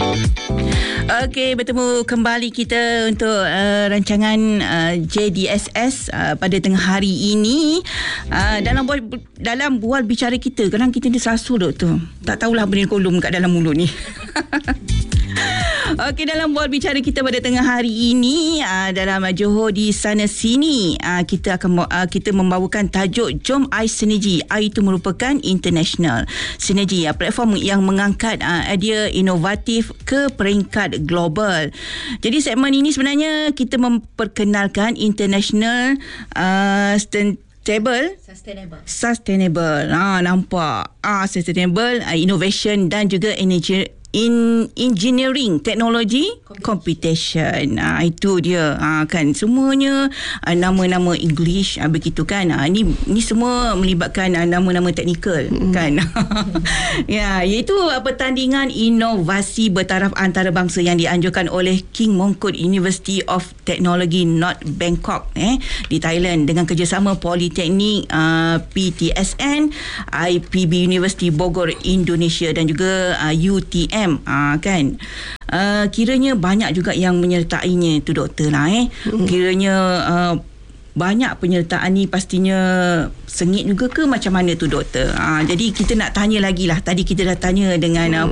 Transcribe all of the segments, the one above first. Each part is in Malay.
Okey, bertemu kembali kita untuk rancangan JDSS pada tengah hari ini. Dalam bual bicara kita, kadang kita ni serasul doktor. Tak tahulah benda kolom kat dalam mulut ni. Okey, dalam bual bicara kita pada tengah hari ini, dalam Johor di sana sini, kita membawakan tajuk Jom iSynergy. I itu merupakan international sinergi, platform yang mengangkat idea inovatif ke peringkat global. Jadi segmen ini sebenarnya kita memperkenalkan international sustainable. Nampak sustainable innovation dan juga engineering technology computation. Itu dia kan, semuanya nama-nama English begitu kan. Ni semua melibatkan nama-nama teknikal kan. Ya, iaitu pertandingan inovasi bertaraf antarabangsa yang dianjurkan oleh King Mongkut University of Technology North Bangkok di Thailand dengan kerjasama Politeknik PTSN, IPB University Bogor Indonesia dan juga UTM kan. Kiranya banyak juga yang menyertainya tu doktor lah kiranya banyak penyertaan ni, pastinya sengit juga ke macam mana tu doktor? Jadi kita nak tanya lagi lah. Tadi kita dah tanya dengan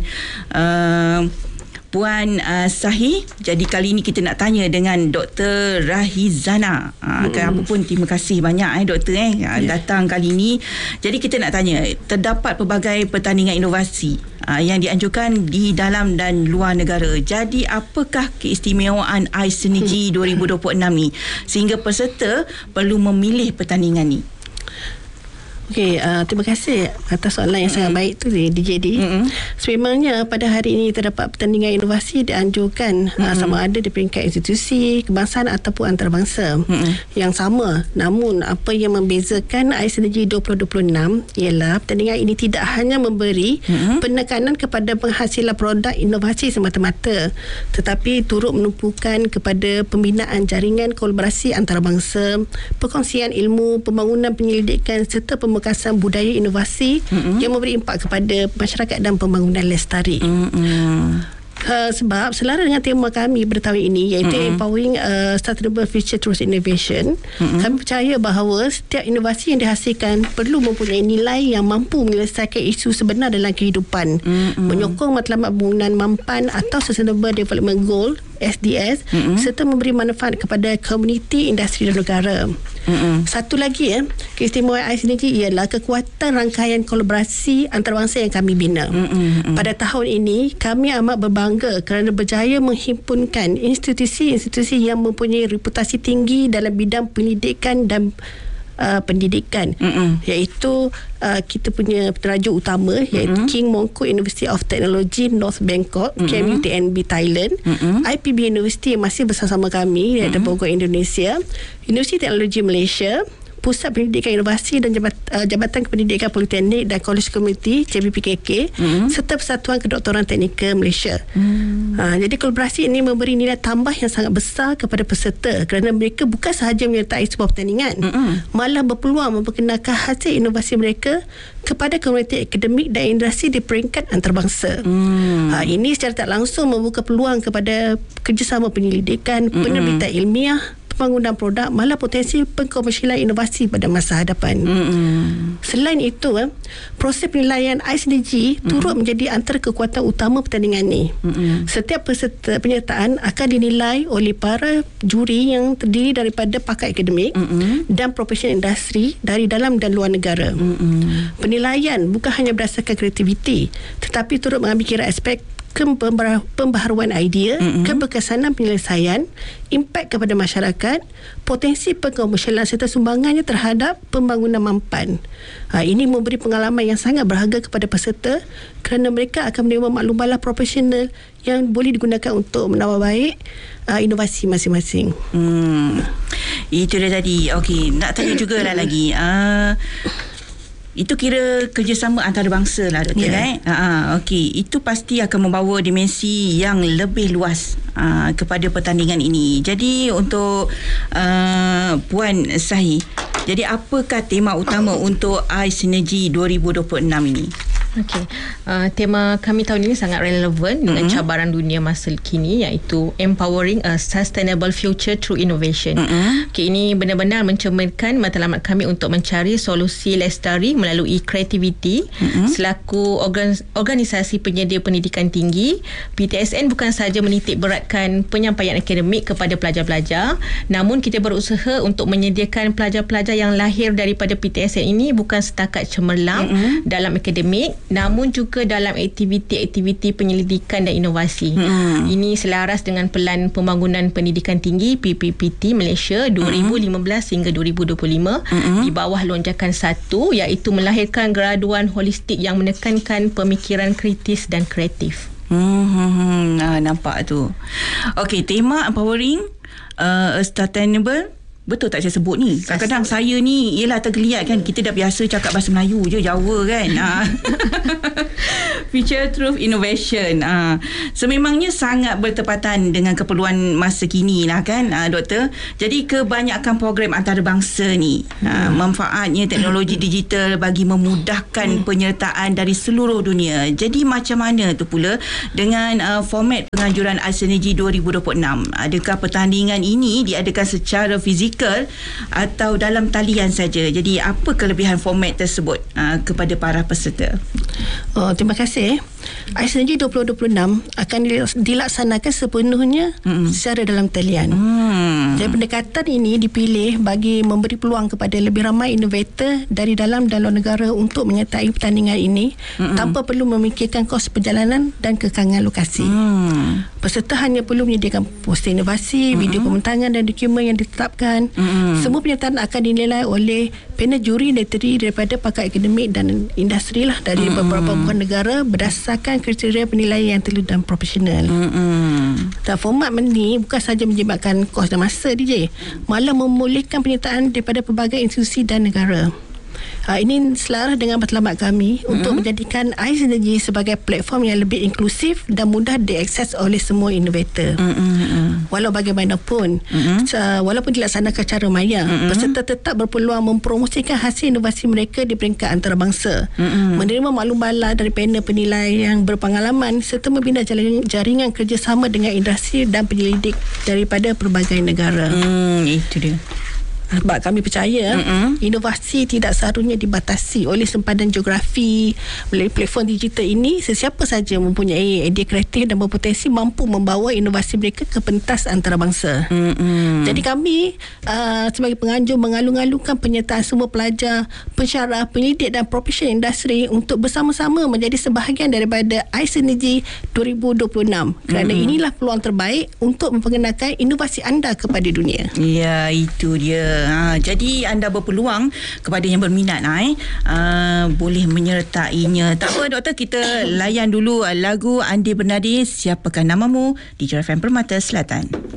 Puan Sahih. Jadi kali ini kita nak tanya dengan Dr. Rahizana. Apa pun terima kasih banyak doktor datang kali ini. Jadi kita nak tanya, terdapat pelbagai pertandingan inovasi yang dianjurkan di dalam dan luar negara. Jadi apakah keistimewaan iSynergy 2026 ni sehingga peserta perlu memilih pertandingan ni? Okey, terima kasih atas soalan yang sangat baik tu DJD. Sebenarnya pada hari ini terdapat pertandingan inovasi dianjurkan sama ada di peringkat institusi, kebangsaan ataupun antarabangsa yang sama. Namun apa yang membezakan iSynergy 2026 ialah pertandingan ini tidak hanya memberi penekanan kepada penghasilan produk inovasi semata-mata, tetapi turut menumpukan kepada pembinaan jaringan kolaborasi antarabangsa, perkongsian ilmu, pembangunan penyelidikan serta pemekasan budaya inovasi yang memberi impak kepada masyarakat dan pembangunan lestari. Sebab selara dengan tema kami pada tahun ini, iaitu Empowering Sustainable Future Through Innovation, kami percaya bahawa setiap inovasi yang dihasilkan perlu mempunyai nilai yang mampu menyelesaikan isu sebenar dalam kehidupan, menyokong matlamat pembangunan mampan atau Sustainable Development Goal SDS, serta memberi manfaat kepada komuniti, industri dan negara. Satu lagi keistimewaan iSynergy ialah kekuatan rangkaian kolaborasi antarabangsa yang kami bina. Pada tahun ini kami amat berbangga kerana berjaya menghimpunkan institusi-institusi yang mempunyai reputasi tinggi dalam bidang pendidikan dan pendidikan, iaitu kita punya terajuk utama iaitu King Mongkut University of Technology North Bangkok, KMUTNB Thailand, IPB University yang masih bersama kami iaitu Bogor Indonesia, Universiti Teknologi Malaysia, Pusat Pendidikan Inovasi dan Jabatan Kependidikan Politeknik dan Kolej Komuniti JBPKK, serta Persatuan Kedoktoran Teknikal Malaysia. Jadi kolaborasi ini memberi nilai tambah yang sangat besar kepada peserta kerana mereka bukan sahaja menyertai sebuah pertandingan, malah berpeluang memperkenalkan hasil inovasi mereka kepada komuniti akademik dan industri di peringkat antarabangsa. Ini secara tak langsung membuka peluang kepada kerjasama penyelidikan, penerbitan ilmiah, pembangunan produk, malah potensi pengkomersialan inovasi pada masa hadapan. Selain itu, proses penilaian iSynergy turut menjadi antara kekuatan utama pertandingan ini. Setiap peserta penyertaan akan dinilai oleh para juri yang terdiri daripada pakar akademik dan profesional industri dari dalam dan luar negara. Penilaian bukan hanya berdasarkan kreativiti, tetapi turut mengambil kira aspek pembaharuan idea, keberkesanan penyelesaian, impak kepada masyarakat, potensi pengkomersialan serta sumbangannya terhadap pembangunan mampan. Ini memberi pengalaman yang sangat berharga kepada peserta kerana mereka akan menerima maklumat profesional yang boleh digunakan untuk menambah baik inovasi masing-masing. Itu dia tadi. Okey, nak tanya jugalah lagi. Itu kira kerjasama antarabangsa lah doktor okey, itu pasti akan membawa dimensi yang lebih luas kepada pertandingan ini. Jadi untuk Puan Sahih, jadi apakah tema utama untuk iSynergy 2026 ini? Okey. Tema kami tahun ini sangat relevan dengan cabaran dunia masa kini, iaitu Empowering a Sustainable Future Through Innovation. Okey, ini benar-benar mencerminkan matlamat kami untuk mencari solusi lestari melalui kreativiti. Selaku organisasi penyedia pendidikan tinggi, PTSN bukan sahaja menitik beratkan penyampaian akademik kepada pelajar-pelajar, namun kita berusaha untuk menyediakan pelajar-pelajar yang lahir daripada PTSN ini bukan setakat cemerlang dalam akademik, namun juga dalam aktiviti-aktiviti penyelidikan dan inovasi. Ini selaras dengan Pelan Pembangunan Pendidikan Tinggi PPPT Malaysia 2015 hingga 2025 di bawah lonjakan 1, iaitu melahirkan graduan holistik yang menekankan pemikiran kritis dan kreatif. Nampak tu. Okey, tema Empowering Sustainable, betul tak saya sebut ni? Kadang-kadang saya ni ialah tergeliat kan, kita dah biasa cakap bahasa Melayu je, Jawa kan. Future Through Innovation. Sememangnya sangat bertepatan dengan keperluan masa kini lah kan, Doktor. Jadi kebanyakan program antarabangsa ni manfaatnya teknologi digital bagi memudahkan penyertaan dari seluruh dunia. Jadi macam mana tu pula dengan format penganjuran Synergy 2026? Adakah pertandingan ini diadakan secara fizikal atau dalam talian saja? Jadi apa kelebihan format tersebut kepada para peserta? Terima kasih. Synergy 2026 akan dilaksanakan sepenuhnya secara dalam talian. Jadi pendekatan ini dipilih bagi memberi peluang kepada lebih ramai inovator dari dalam dan luar negara untuk menyertai pertandingan ini tanpa perlu memikirkan kos perjalanan dan kekangan lokasi. Peserta hanya perlu menyediakan poster inovasi, video pembentangan dan dokumen yang ditetapkan. Semua penyertaan akan dinilai oleh panel juri yang terdiri daripada pakar akademik dan industri lah dari beberapa buah negara berdasarkan kriteria penilaian yang teliti dan profesional. Dan format ini bukan sahaja menjimatkan kos dan masa DJ, malah memulihkan penyertaan daripada pelbagai institusi dan negara. Ini selaras dengan matlamat kami untuk menjadikan iSynergy sebagai platform yang lebih inklusif dan mudah diakses oleh semua inovator. Walau bagaimanapun, walaupun dilaksanakan cara maya, peserta tetap berpeluang mempromosikan hasil inovasi mereka di peringkat antarabangsa, menerima maklum bala dari panel penilai yang berpengalaman serta membina jaringan kerjasama dengan industri dan penyelidik daripada pelbagai negara. Itu dia. Sebab kami percaya inovasi tidak seharusnya dibatasi oleh sempadan geografi. Melalui platform digital ini, sesiapa saja mempunyai idea kreatif dan berpotensi mampu membawa inovasi mereka ke pentas antarabangsa. Jadi kami sebagai penganjur mengalung-alungkan penyertaan semua pelajar, pensyarah, penyelidik dan profesional industri untuk bersama-sama menjadi sebahagian daripada iSynergy 2026 kerana inilah peluang terbaik untuk memperkenalkan inovasi anda kepada dunia. Ya, itu dia. Jadi anda berpeluang kepada yang berminat boleh menyertainya. Tak apa Doktor, kita layan dulu lagu Andi Bernadi, Siapakah Namamu di Jar FM Permata Selatan.